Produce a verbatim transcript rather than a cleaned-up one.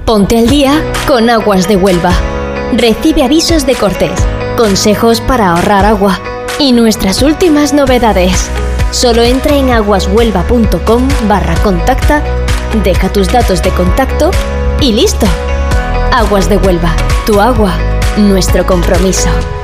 Ponte al día con Aguas de Huelva. Recibe avisos de cortes, consejos para ahorrar agua y nuestras últimas novedades. Solo entra en aguashuelva.com barra contacta, deja tus datos de contacto y listo. Aguas de Huelva, tu agua, nuestro compromiso.